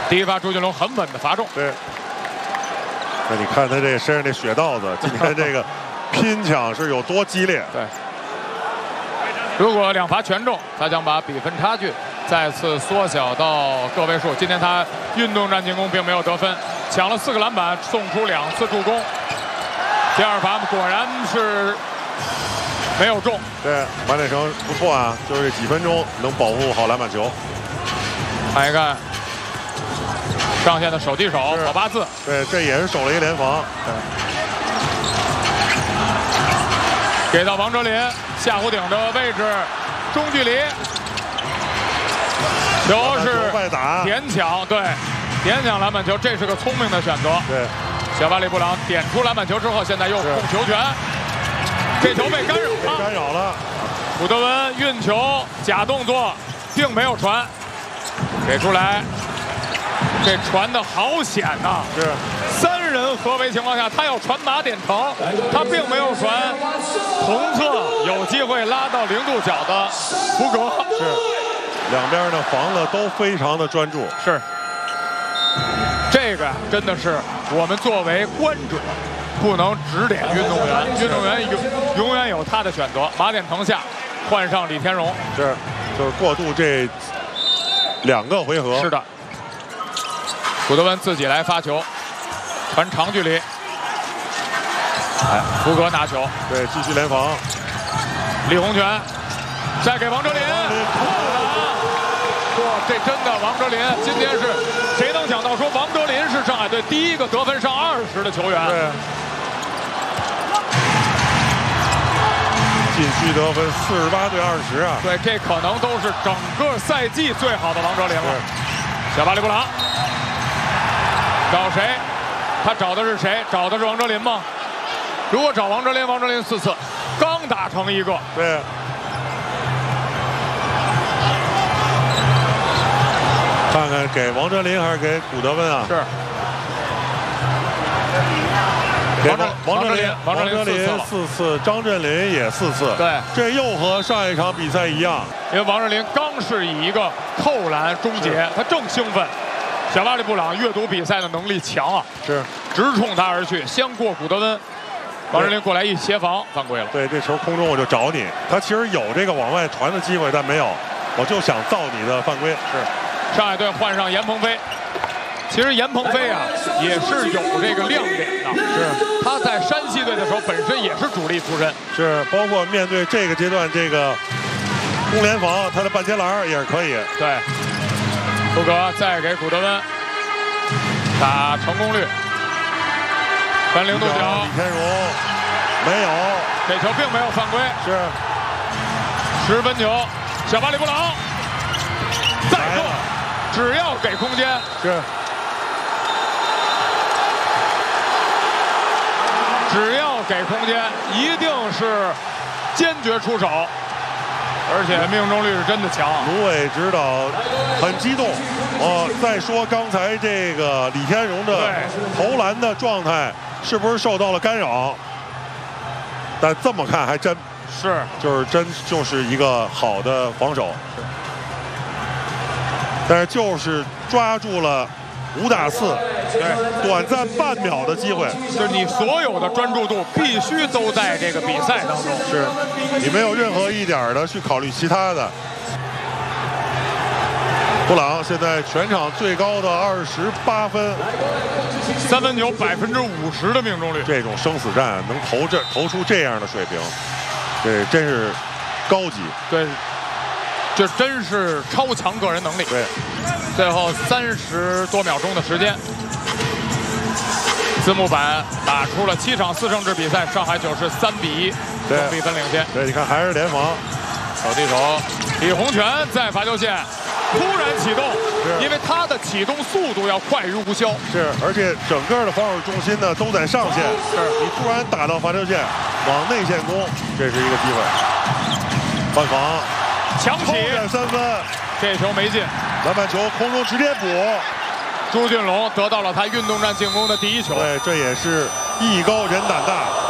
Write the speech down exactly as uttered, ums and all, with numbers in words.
第一发朱俊龙很稳的罚中。 对。那你看他这身上这血道子，今天这个拼抢是有多激烈？ 对。如果两罚全中，他将把比分差距再次缩小到个位数。今天他运动战进攻并没有得分，抢了四个篮板，送出两次助攻。第二罚果然是没有中。 对，马铁成不错啊，就是这几分钟能保护好篮板球。 看一看上线的手递手跑八字， 对，这也是守了一个联防。 给到王哲林下弧顶的位置，中距离，球是外打点抢，对，点抢篮板球，这是个聪明的选择。 对， 小巴里布朗点出篮板球之后，现在又控球权，这球被干扰了。 被干扰了。 古德温运球假动作，并没有传，给出来。这传的好险呐！ 是三人合围情况下，他要传马点成，他并没有传同侧有机会拉到零度角的福格。 是，两边呢防的都非常的专注。 是，这个真的是我们作为观者不能指点运动员，运动员永永远有他的选择。马点成下，换上李天荣。 是，就是过渡这两个回合。 是的。古德温自己来发球，传长距离，哎，福格拿球， 对，继续联防， 李洪权，再给王哲林，哇，这真的王哲林，今天是谁能想到说王哲林是上海队第一个得分上二十的球员？ 对，禁区得分四十八对二十啊！ 对，这可能都是整个赛季最好的王哲林了。小巴里布朗。找谁？他找的是谁？找的是王哲林吗？如果找王哲林，王哲林四次，刚打成一个。 对。看看给王哲林还是给古德温啊？ 是。 给王王哲林， 王哲林四次，张镇麟也四次。 对， 这又和上一场比赛一样， 因为王哲林刚是以一个扣篮终结，他正兴奋。小巴里布朗阅读比赛的能力强啊， 是直冲他而去，先过古德温，王哲林过来一协防，犯规了。 对，这球空中我就找你，他其实有这个往外传的机会，但没有，我就想造你的犯规。 是，上海队换上严鹏飞，其实严鹏飞啊也是有这个亮点的， 是他在山西队的时候本身也是主力出身， 是包括面对这个阶段这个攻联防，他的半截篮也是可以。 对。福格再给古德温打成功率，传零度角， 李天荣没有， 这球并没有犯规， 是十分球，小巴里布朗再中，只要给空间， 是只要给空间，一定是坚决出手。而且命中率是真的强。 卢伟指导很激动。哦，再说刚才这个李天荣的投篮的状态是不是受到了干扰？但这么看还真是， 就是真就是一个好的防守。但是就是抓住了五打四，对，短暂半秒的机会， 就是你所有的专注度必须都在这个比赛当中， 是你没有任何一点的去考虑其他的。布朗现在全场最高的二十八分， 三分球百分之五十的命中率， 这种生死战能投这投出这样的水平，这真是高级。 对。这真是超强个人能力。 对， 最后三十多秒钟的时间，字幕版打出了七场四胜制比赛，上海九是三比一总比分领先。 对，你看还是联防， 手递手，李洪权在罚球线突然启动，因为他的启动速度要快于吴潇。 是，而且整个的防守重心呢都在上线。 是， 你突然打到罚球线，往内线攻，这是一个机会。换防。 强起三分， 这球没进， 篮板球空中直接补， 朱俊龙得到了他运动战进攻的第一球。 对，这也是艺高人胆大。